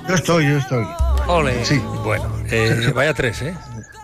Yo estoy. Ole. Sí. Bueno, vaya 3, ¿eh?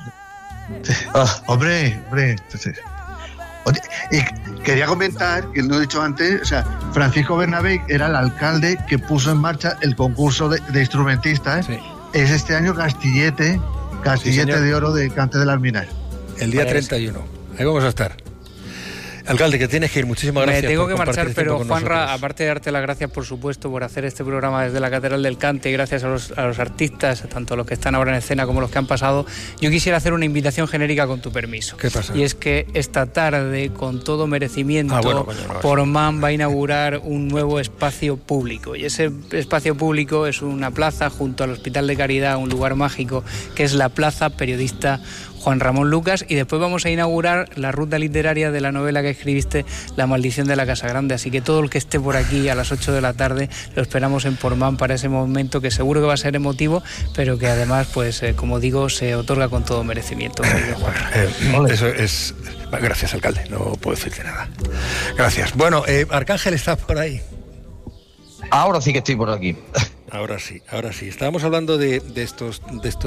Hombre. Oye, y quería comentar, que no he dicho antes, o sea, Francisco Bernabé era el alcalde que puso en marcha el concurso de instrumentistas. Sí. Es este año Castillete Sí, señor. de oro de Cante de las Minas. El día 31. Ahí vamos a estar. Alcalde, que tienes que ir. Muchísimas gracias. Me tengo por que compartir marchar, este tiempo pero con Juanra, nosotros. aparte de darte las gracias, por supuesto, por hacer este programa desde la Catedral del Cante, y gracias a los artistas, tanto los que están ahora en escena como los que han pasado, yo quisiera hacer una invitación genérica con tu permiso. ¿Qué pasa? Y es que esta tarde, con todo merecimiento, coño, no. Portmán va a inaugurar un nuevo espacio público. Y ese espacio público es una plaza junto al Hospital de Caridad, un lugar mágico, que es la Plaza Periodista Juan Ramón Lucas, y después vamos a inaugurar la ruta literaria de la novela que escribiste, La maldición de la Casa Grande. Así que todo el que esté por aquí a las 8 de la tarde lo esperamos en Portmán para ese momento, que seguro que va a ser emotivo, pero que además, pues como digo, se otorga con todo merecimiento. Eso es... Gracias, alcalde, no puedo decirte nada. Gracias. Bueno, Arcángel está por ahí. Ahora sí que estoy por aquí. Ahora sí. Estábamos hablando de estos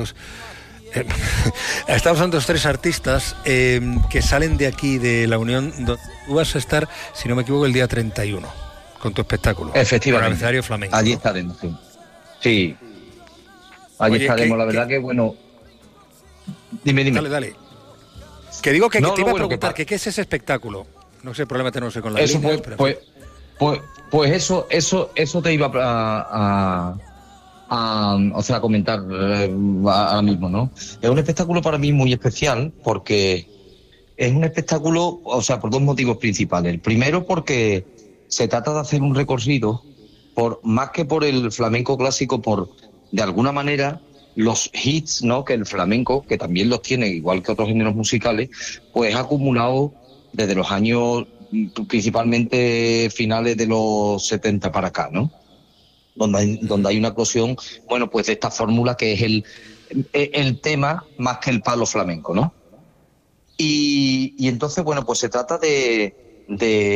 estamos hablando de los 3 artistas que salen de aquí, de la Unión. Tú vas a estar, si no me equivoco, el día 31 con tu espectáculo. Efectivamente. Con el escenario flamenco. Allí estaremos, sí. Sí. Allí estaremos, la verdad que bueno. Dime. Dale. Que digo que, No, te iba a bueno, preguntar que qué es ese espectáculo. No sé, el problema tenemos con la eso línea, pues eso te iba a comentar ahora mismo, ¿no? Es un espectáculo para mí muy especial porque es un espectáculo, o sea, por 2 motivos principales. El primero, porque se trata de hacer un recorrido más que por el flamenco clásico, por, de alguna manera, los hits, ¿no? Que el flamenco, que también los tiene, igual que otros géneros musicales, pues ha acumulado desde los años, principalmente finales de los 70 para acá, ¿no? Donde hay una eclosión, bueno, pues de esta fórmula que es el tema más que el palo flamenco, ¿no? Y entonces, bueno, pues se trata de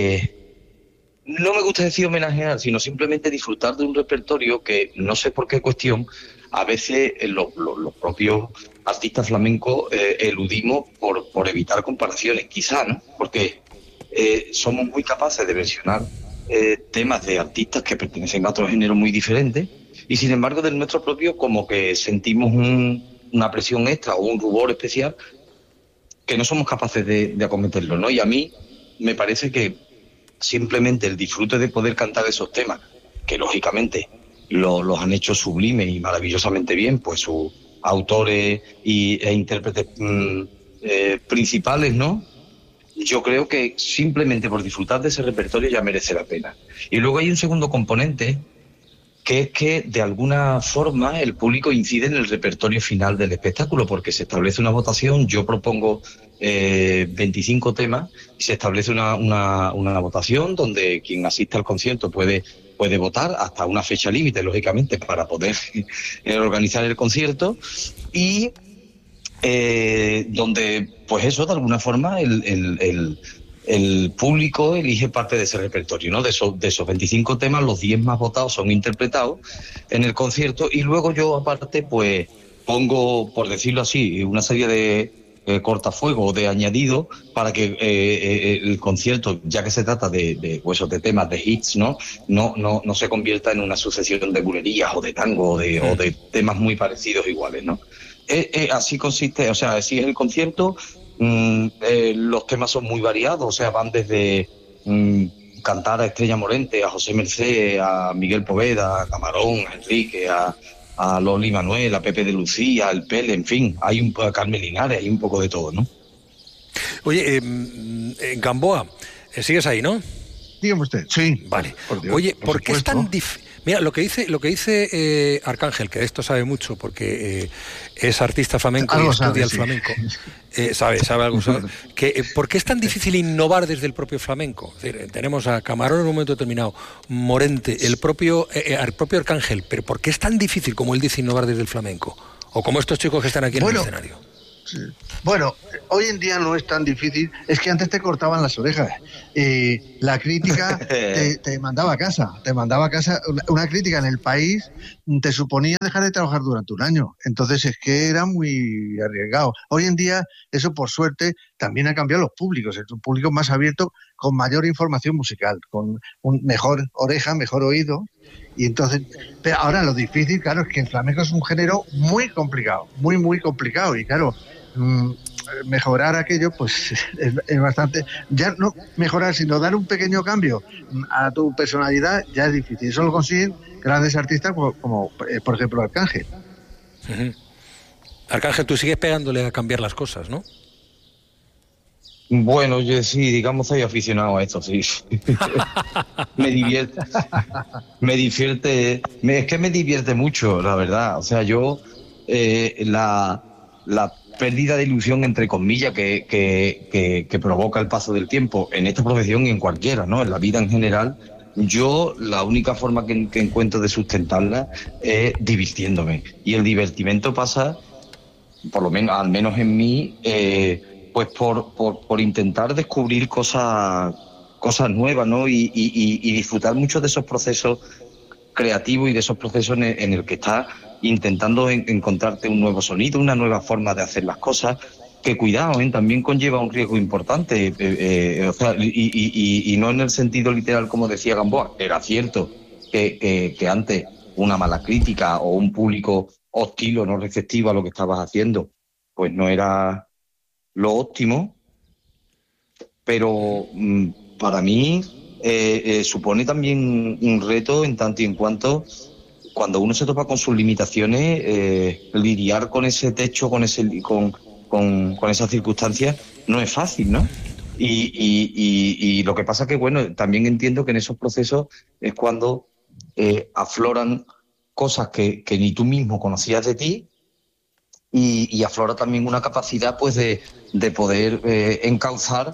no me gusta decir homenajear, sino simplemente disfrutar de un repertorio que, no sé por qué cuestión, a veces los propios artistas flamencos eludimos por evitar comparaciones, quizá, ¿no? Porque somos muy capaces de mencionar temas de artistas que pertenecen a otros géneros muy diferentes, y sin embargo del nuestro propio como que sentimos una presión extra o un rubor especial que no somos capaces de acometerlo, ¿no? Y a mí me parece que simplemente el disfrute de poder cantar esos temas, que lógicamente los han hecho sublime y maravillosamente bien, pues sus autores e intérpretes principales, ¿no? Yo creo que simplemente por disfrutar de ese repertorio ya merece la pena. Y luego hay un segundo componente, que es que de alguna forma el público incide en el repertorio final del espectáculo, porque se establece una votación. Yo propongo 25 temas y se establece una votación donde quien asista al concierto puede votar hasta una fecha límite, lógicamente, para poder organizar el concierto, y donde, pues eso, de alguna forma, el público elige parte de ese repertorio, ¿no? De esos 25 temas, los 10 más votados son interpretados en el concierto, y luego yo, aparte, pues pongo, por decirlo así, una serie de cortafuegos de añadido para que el concierto, ya que se trata de temas, de hits, no se convierta en una sucesión de bulerías o de tango o de temas muy parecidos iguales, ¿no? Así consiste, o sea, así es el concierto. Los temas son muy variados, o sea, van desde cantar a Estrella Morente, a José Mercé, a Miguel Poveda, a Camarón, a Enrique, a Loli Manuel, a Pepe de Lucía, al Pele, en fin, a Carmen Linares, hay un poco de todo, ¿no? Oye, en Gamboa, ¿sigues ahí, no? Dígame usted, sí. Vale. Por Dios, Oye, por ¿por qué es supuesto. tan difícil? Mira, lo que dice Arcángel, que de esto sabe mucho, porque es artista flamenco Algo y estudia el sabe, sí. flamenco. Sabe algo. ¿Por qué es tan difícil innovar desde el propio flamenco? Es decir, tenemos a Camarón en un momento determinado, Morente, el propio Arcángel, pero ¿por qué es tan difícil, como él dice, innovar desde el flamenco? O como estos chicos que están aquí en el escenario. Sí. Bueno, hoy en día no es tan difícil. Es que antes te cortaban las orejas. La crítica te mandaba a casa. Te mandaba a casa. Una crítica en El País te suponía dejar de trabajar durante un año. Entonces es que era muy arriesgado. Hoy en día, eso por suerte, también ha cambiado los públicos. Es un público más abierto, con mayor información musical, con un mejor oreja, mejor oído. Y entonces, pero ahora lo difícil, claro, es que el flamenco es un género muy complicado, muy complicado. Y claro, mejorar aquello, pues es bastante, ya no mejorar, sino dar un pequeño cambio a tu personalidad, ya es difícil. Eso lo consiguen grandes artistas como por ejemplo, Arcángel. Uh-huh. Arcángel, tú sigues pegándole a cambiar las cosas, ¿no? Bueno, yo sí, digamos, soy aficionado a esto, sí. Me divierte, es que me divierte mucho, la verdad. O sea, yo, la pérdida de ilusión, entre comillas, que provoca el paso del tiempo en esta profesión y en cualquiera, ¿no? En la vida en general, yo la única forma que encuentro de sustentarla es divirtiéndome. Y el divertimento pasa, por lo menos, al menos en mí, pues por intentar descubrir cosas nuevas, ¿no? Y disfrutar mucho de esos procesos creativos y de esos procesos en el que estás intentando encontrarte un nuevo sonido, una nueva forma de hacer las cosas, que cuidado, también conlleva un riesgo importante, o sea, y no en el sentido literal, como decía Gamboa. Era cierto que antes una mala crítica o un público hostil o no receptivo a lo que estabas haciendo, pues no era lo óptimo, pero para mí supone también un reto en tanto y en cuanto, cuando uno se topa con sus limitaciones, lidiar con ese techo, con esas circunstancias, no es fácil, ¿no? Y lo que pasa que, bueno, también entiendo que en esos procesos es cuando afloran cosas que ni tú mismo conocías de ti, y aflora también una capacidad, pues, de poder encauzar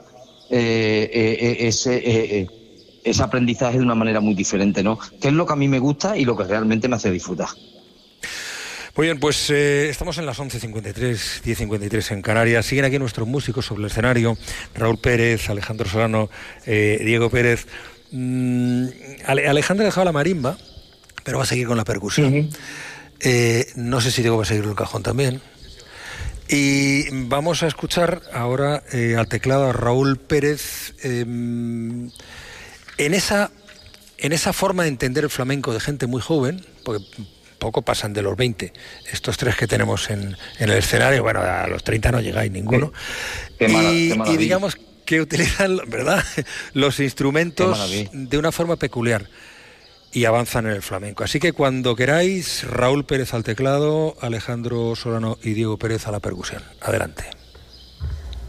ese aprendizaje de una manera muy diferente, ¿no? Que es lo que a mí me gusta y lo que realmente me hace disfrutar. Muy bien, pues estamos en las 11:53, 10:53 en Canarias. Siguen aquí nuestros músicos sobre el escenario: Raúl Pérez, Alejandro Solano, Diego Pérez. Alejandro ha dejado la marimba, pero va a seguir con la percusión. Uh-huh. No sé si Diego va a seguir el cajón también. Y vamos a escuchar ahora al teclado a Raúl Pérez en esa forma de entender el flamenco de gente muy joven, porque poco pasan de los 20 estos tres que tenemos en el escenario. Bueno, a los 30 no llegáis ninguno. Y digamos que utilizan, ¿verdad?, los instrumentos de una forma peculiar y avanzan en el flamenco. Así que cuando queráis, Raúl Pérez al teclado, Alejandro Solano y Diego Pérez a la percusión. Adelante.